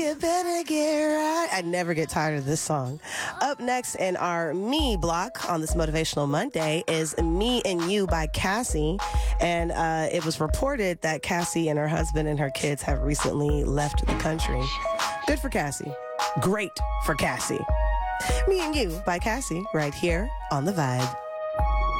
You better get right. I never get tired of this song. Up next in our Me block on this Motivational Monday is Me and You by Cassie. And it was reported that Cassie and her husband and her kids have recently left the country. Good for Cassie. Great for Cassie. Me and You by Cassie right here on The Vibe.